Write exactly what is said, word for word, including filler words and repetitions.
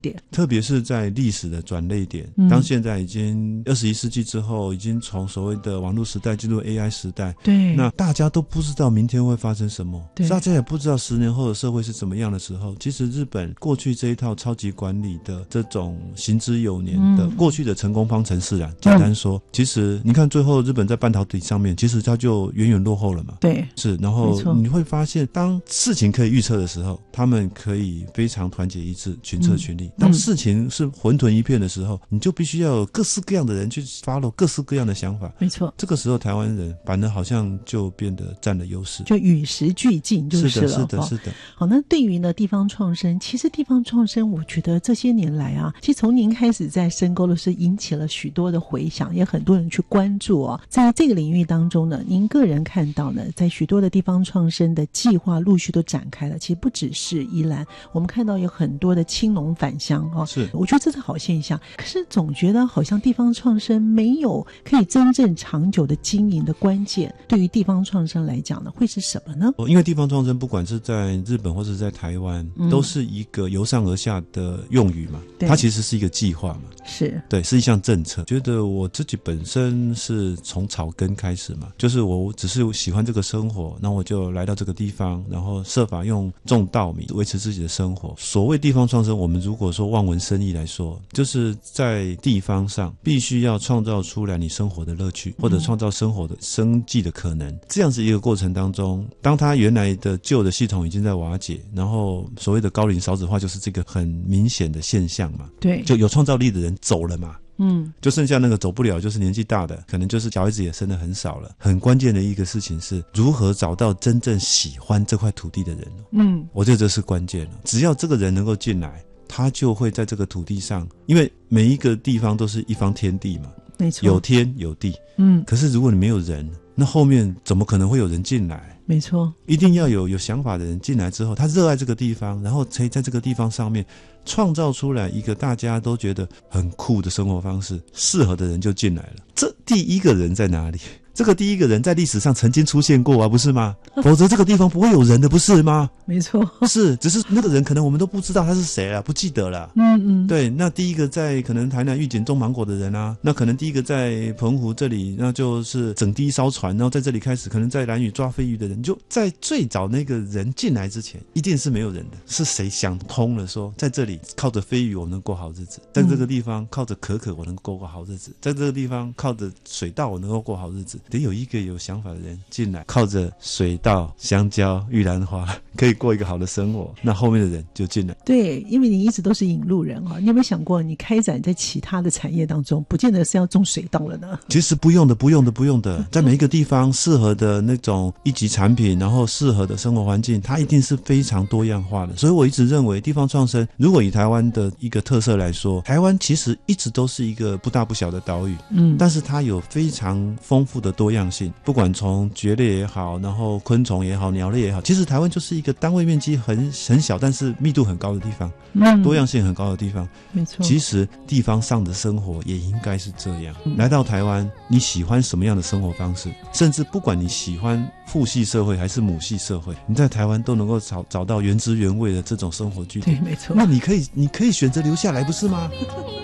点， 特别是在历史的转捩点、嗯、当现在已经二十一世纪之后，已经从所谓的网络时代进入 A I 时代， 对， 那大家都不知道明天会发生什么，大家也不知道十年后的社会是怎么样的时候，其实日本过去这一套超级管理的这种行之有年的、嗯、过去的成功方程式啊，简单说、嗯、其实你看最后日本在半导体上面其实它就远远落后了嘛， 对， 是，然后你会发现当事情可以预测的时候，他们可以非常团结一致，群策群力、嗯、当事情是混沌一片的时候，你就必须要有各式各样的人去 follow 各式各样的想法， 没错，这个时候台湾人反而好像就变得占了优势， 就与时俱进就是了， 是的是的是的。 好，那对于呢地方创生，其实地方创生我觉得这些年来啊，其实从您开始在深沟的是引起了许多的回响，也很多人去关注啊。在这个领域当中呢，您个人看到呢，在许多的地方创生的计划陆续都展开了，其实不只是宜兰，我们看到有很多的青农返乡哦， 是， 我觉得这是好现象。可是总觉得好像地方创生没有可以真正长久的经营的关键，对于地方创生来讲呢，会是什么呢？ 因为地方创生不管是在日本或是在台湾、嗯、都是一个由上而下的用语嘛，它其实是一个计划嘛， 是， 对，是一项政策。觉得我自己本身是从草根开始嘛，就是我只是喜欢这个生活，那我就来到这个地方，然后设法用种稻米维持自己的生活。所谓地方创生，我们如果说望文生义来说，就是在地方上必须要创造出来你生活的乐趣，或者创造生活的生计的可能、嗯、这样子一个过程当中，当他原来的旧的系统已经在瓦解，然后所谓的高龄少子化就是这个很明显的现象嘛， 对， 就有创造力的人走了嘛， 嗯， 就剩下那个走不了，就是年纪大的，可能就是小孩子也生得很少了。很关键的一个事情是如何找到真正喜欢这块土地的人， 嗯， 我觉得这是关键了。只要这个人能够进来，他就会在这个土地上，因为每一个地方都是一方天地嘛， 没错， 有天有地， 嗯， 可是如果你没有人，那后面怎么可能会有人进来？ 没错， 一定要有有想法的人进来之后，他热爱这个地方，然后可以在这个地方上面创造出来一个大家都觉得很酷的生活方式，适合的人就进来了。这第一个人在哪里？这个第一个人在历史上曾经出现过啊，不是吗？否则这个地方不会有人的，不是吗？ 没错， 是，只是那个人可能我们都不知道他是谁了，不记得了。 嗯嗯， 对，那第一个在可能台南玉井种芒果的人啊，那可能第一个在澎湖这里，那就是整第一艘船，然后在这里开始，可能在兰屿抓飞鱼的人，就在最早那个人进来之前，一定是没有人的。是谁想通了说，在这里靠着飞鱼我能过好日子，在这个地方靠着可可我能过过好日子，在这个地方靠着水稻我能够过好日子。得有一个有想法的人进来，靠着水稻、香蕉、玉兰花可以过一个好的生活，那后面的人就进来。 对，因为你一直都是引路人啊，你有没有想过你开展在其他的产业当中，不见得是要种水稻了呢？ 其实不用的不用的不用的，在每一个地方适合的那种一级产品，然后适合的生活环境，它一定是非常多样化的。所以我一直认为地方创生，如果以台湾的一个特色来说，台湾其实一直都是一个不大不小的岛屿，嗯，但是它有非常丰富的多样性，不管从蕨类也好，然后昆虫也好，鸟类也好，其实台湾就是一个单位面积很很小，但是密度很高的地方，嗯，多样性很高的地方。 没错， 其实地方上的生活也应该是这样。嗯，来到台湾，你喜欢什么样的生活方式？甚至不管你喜欢父系社会还是母系社会，你在台湾都能够找找到原汁原味的这种生活据点。 对，没错。 那你可以，你可以选择留下来，不是吗？